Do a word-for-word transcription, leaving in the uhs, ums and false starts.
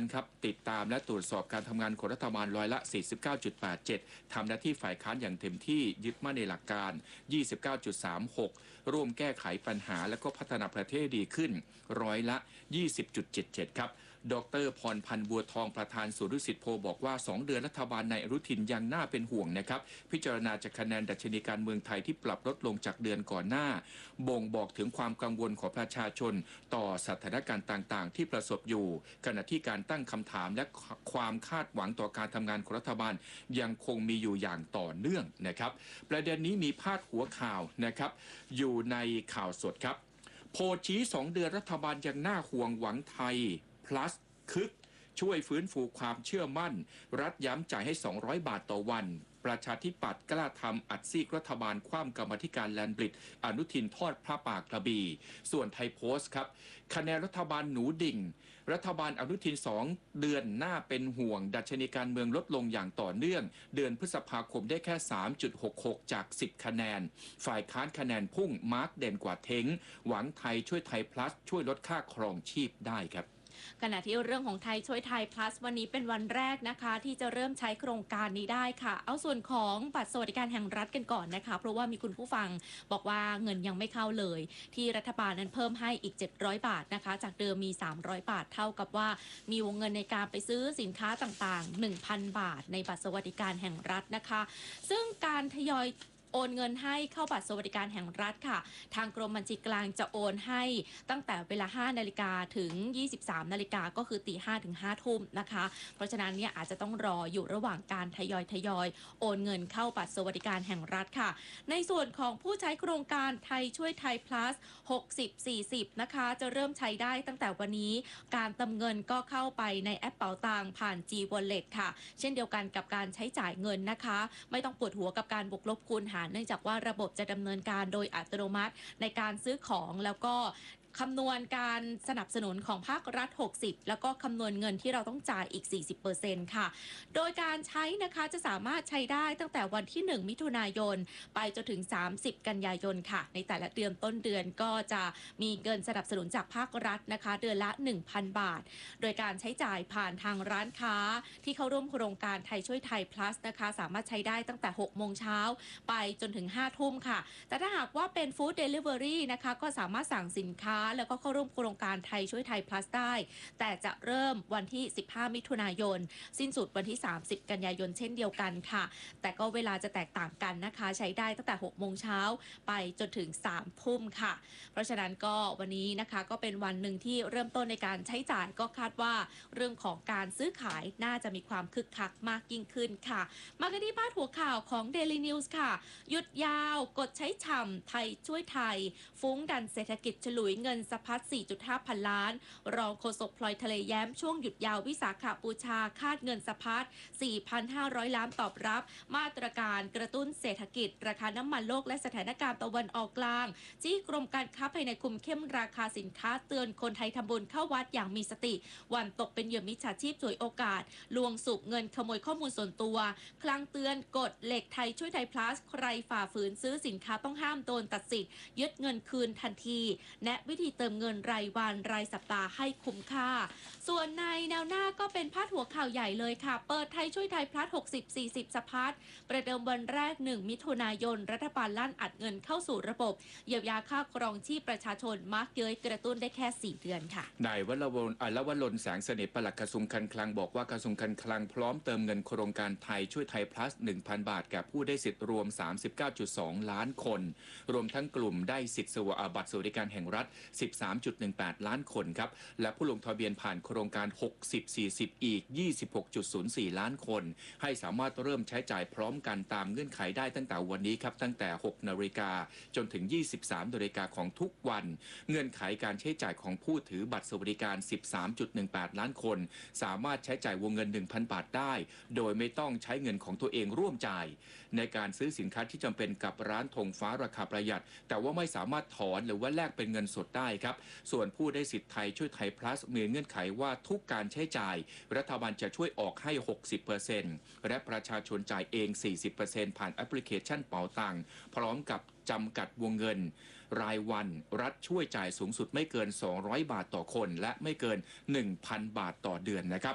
ครับติดตามและตรวจสอบการทำงานของรัฐบาลร้อยละ สี่สิบเก้าจุดแปดเจ็ด ทำหน้าที่ฝ่ายค้านอย่างเต็มที่ยึดมั่นในหลักการ ยี่สิบเก้าจุดสามหก ร่วมแก้ไขปัญหาและก็พัฒนาประเทศดีขึ้นร้อยละ ยี่สิบจุดเจ็ดเจ็ด ครับดรพรพันธ์บัวทองประธานศูนย์ดุสิตโพลบอกว่าสองเดือนรัฐบาลนายอนุทินยังน่าเป็นห่วงนะครับพิจารณาจากคะแนนดัชนีการเมืองไทยที่ปรับลดลงจากเดือนก่อนหน้าบ่งบอกถึงความกังวลของประชาชนต่อสถานการณ์ต่างๆที่ประสบอยู่ขณะที่การตั้งคำถามและความคาดหวังต่อการทำงานของรัฐบาลยังคงมีอยู่อย่างต่อเนื่องนะครับประเด็นนี้มีพาดหัวข่าวนะครับอยู่ในข่าวสดครับโพลชี้สองเดือนรัฐบาลยังน่าห่วงหวังไทยplus คึกช่วยฟื้นฟูความเชื่อมั่นรัฐย้ำจ่ายให้สองร้อยบาทต่อวันประชาธิปัตย์กล้าทำอัดซีกรัฐบาลคว่ำกรรมาธิการแลนบริดอนุทินทอดพระปากกระบี่ส่วนไทยโพสต์ครับคะแนนรัฐบาลหนูดิ่งรัฐบาลอนุทินสองเดือนน่าเป็นห่วงดัชนีการเมืองลดลงอย่างต่อเนื่องเดือนพฤษภาคมได้แค่ สามจุดหกหก จากสิบคะแนนฝ่ายค้านคะแนนพุ่งมาร์กเด่นกว่าเท้งหวังไทยช่วยไทย plus ช่วยลดค่าครองชีพได้ครับขณะที่เรื่องของไทยช่วยไทย plus วันนี้เป็นวันแรกนะคะที่จะเริ่มใช้โครงการนี้ได้ค่ะเอาส่วนของบัตรสวัสดิการแห่งรัฐกันก่อนนะคะเพราะว่ามีคุณผู้ฟังบอกว่าเงินยังไม่เข้าเลยที่รัฐบาลนั้นเพิ่มให้อีกเจ็ดร้อยบาทนะคะจากเดิมมีสามร้อยบาทเท่ากับว่ามีวงเงินในการไปซื้อสินค้าต่างๆ หนึ่งพัน บาทในบัตรสวัสดิการแห่งรัฐนะคะซึ่งการทยอยโอนเงินให้เข้าบัตรสวัสดิการแห่งรัฐค่ะทางกรมบัญชีกลางจะโอนให้ตั้งแต่เวลาห้านาฬิกาถึงยี่สิบสามนาฬิกาก็คือตีห้าถึงห้าทุ่มนะคะเพราะฉะนั้นเนี่ยอาจจะต้องรออยู่ระหว่างการทยอยทยอยโอนเงินเข้าบัตรสวัสดิการแห่งรัฐค่ะในส่วนของผู้ใช้โครงการไทยช่วยไทย plus หกสิบ สี่สิบนะคะจะเริ่มใช้ได้ตั้งแต่วันนี้การเติมเงินก็เข้าไปในแอปเป๋าตังค์ผ่าน G Wallet ค่ะเช่นเดียวกันกับการใช้จ่ายเงินนะคะไม่ต้องปวดหัวกับการบวกลบคูณหารเนื่องจากว่าระบบจะดำเนินการโดยอัตโนมัติในการซื้อของแล้วก็คำนวณการสนับสนุนของภาครัฐหกสิบแล้วก็คำนวณเงินที่เราต้องจ่ายอีก สี่สิบเปอร์เซ็นต์ ค่ะโดยการใช้นะคะจะสามารถใช้ได้ตั้งแต่วันที่หนึ่งมิถุนายนไปจนถึงสามสิบกันยายนค่ะในแต่ละเดือนต้นเดือนก็จะมีเงินสนับสนุนจากภาครัฐนะคะเดือนละ หนึ่งพัน บาทโดยการใช้จ่ายผ่านทางร้านค้าที่เข้าร่วมโครงการไทยช่วยไทย plus นะคะสามารถใช้ได้ตั้งแต่หกโมงเช้าไปจนถึงห้าทุ่มค่ะแต่ถ้าหากว่าเป็น food delivery นะคะก็สามารถสั่งสินค้าแล้วก็เข้าร่วมโครงการไทยช่วยไทย plus ได้แต่จะเริ่มวันที่สิบห้ามิถุนายนสิ้นสุดวันที่สามสิบกันยายนเช่นเดียวกันค่ะแต่ก็เวลาจะแตกต่างกันนะคะใช้ได้ตั้งแต่หกโมงเช้าไปจนถึงสามทุ่มค่ะเพราะฉะนั้นก็วันนี้นะคะก็เป็นวันหนึ่งที่เริ่มต้นในการใช้จ่ายก็คาดว่าเรื่องของการซื้อขายน่าจะมีความคึกคักมากยิ่งขึ้นค่ะมากันที่พาดหัวข่าวของ Daily News ค่ะหยุดยาวกดใช้ฉ่ำไทยช่วยไทยฟุ้งดันเศรษฐกิจฉลุยเงินสะพัด สี่จุดห้า พันล้านรองโฆษกพลอยทะเลแย้มช่วงหยุดยาววิสาขบูชาคาดเงินสะพัด สี่พันห้าร้อย ล้านตอบรับมาตรการกระตุ้นเศรษฐกิจราคาน้ำมันโลกและสถานการณ์ตะวันออกกลางจี้กรมการค้าภายในคุมเข้มราคาสินค้าเตือนคนไทยทำบุญเข้าวัดอย่างมีสติวันตกเป็นเหยื่อมิจฉาชีพฉวยโอกาสลวงสูบเงินขโมยข้อมูลส่วนตัวคลังเตือนกฎเหล็กไทยช่วยไทย plus ใครฝ่าฝืนซื้อสินค้าต้องห้ามโดนตัดสิทธิ์ยึดเงินคืนทันทีแนะวิธีเติมเงินรายวันรายสัปดาห์ให้คุ้มค่าส่วนในแนวหน้าก็เป็นพาดหัวข่าวใหญ่เลยค่ะเปิดไทยช่วยไทย plus หกสิบ สี่สิบสะพัดประเดิมวันแรกหนึ่งมิถุนายนรัฐบาลลั่นอัดเงินเข้าสู่ระบบเยียวยาค่าครองชีพประชาชนมาร์กเย้ยกระตุ้นได้แค่สี่เดือนค่ะนายวรวลอลวรนแสงเสน่ห์ปลัดกระทรวงการคลังบอกว่ากระทรวงการคลังพร้อมเติมเงินโครงการไทยช่วยไทย plus หนึ่งพัน บาทแก่ผู้ได้สิทธิ์รวม สามสิบเก้าจุดสอง ล้านคนรวมทั้งกลุ่มได้สิทธิ์สวบัตรสวัสดิการแห่งรัฐ สิบสามจุดหนึ่งแปด ล้านคนครับและผู้ลงทะเบียนผ่านโครงการหกสิบ สี่สิบอีก ยี่สิบหกจุดศูนย์สี่ ล้านคนให้สามารถเริ่มใช้จ่ายพร้อมกันตามเงื่อนไขได้ตั้งแต่วันนี้ครับตั้งแต่หกนาฬิกาจนถึงยี่สิบสามนาฬิกาของทุกวันเงื่อนไขการใช้จ่ายของผู้ถือบัตรสวัสดิการ สิบสามจุดหนึ่งแปด ล้านคนสามารถใช้จ่ายวงเงิน หนึ่งพัน บาทได้โดยไม่ต้องใช้เงินของตัวเองร่วมจ่ายในการซื้อสินค้าที่จำเป็นกับร้านธงฟ้าราคาประหยัดแต่ว่าไม่สามารถถอนหรือว่าแลกเป็นเงินสดได้ครับส่วนผู้ได้สิทธิ์ไทยช่วยไทย plus มีเงื่อนไขว่าทุกการใช้จ่ายรัฐบาลจะช่วยออกให้ หกสิบเปอร์เซ็นต์ และประชาชนจ่ายเอง สี่สิบเปอร์เซ็นต์ ผ่านแอปพลิเคชันเป๋าตังค์พร้อมกับจำกัดวงเงินรายวันรัฐช่วยจ่ายสูงสุดไม่เกินสองร้อยบาทต่อคนและไม่เกิน หนึ่งพัน บาทต่อเดือนนะครับ